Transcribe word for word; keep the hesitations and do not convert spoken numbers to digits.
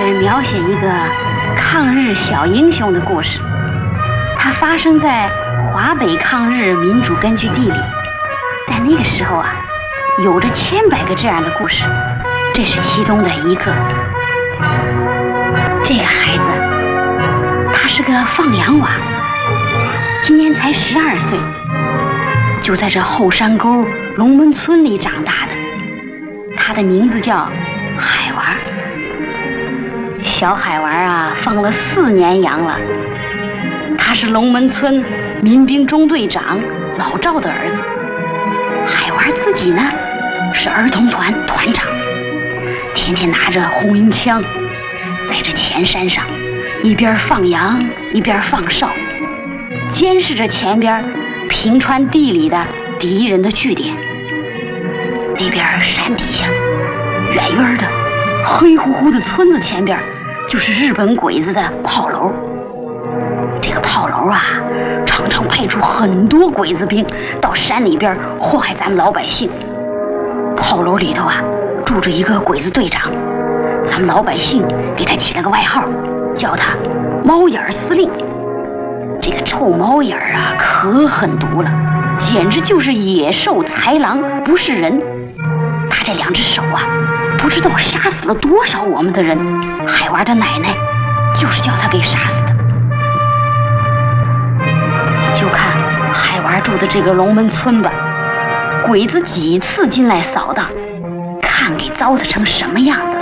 是描写一个抗日小英雄的故事，它发生在华北抗日民主根据地里。在那个时候啊，有着千百个这样的故事，这是其中的一个。这个孩子，他是个放羊娃，今年才十二岁，就在这后山沟龙门村里长大的。他的名字叫海娃。小海娃啊，放了四年羊了。他是龙门村民兵中队长老赵的儿子。海娃自己呢，是儿童团团长，天天拿着红缨枪，在这前山上一边放羊一边放哨，监视着前边平川地里的敌人的据点。那边山底下远远的黑乎乎的村子前边就是日本鬼子的炮楼。这个炮楼啊，常常派出很多鬼子兵到山里边祸害咱们老百姓。炮楼里头啊，住着一个鬼子队长，咱们老百姓给他起了个外号，叫他猫眼司令。这个臭猫眼啊，可狠毒了，简直就是野兽豺狼，不是人。他这两只手啊，不知道杀死了多少我们的人。海娃的奶奶就是叫他给杀死的。就看海娃住的这个龙门村吧，鬼子几次进来扫荡，看给糟蹋成什么样子。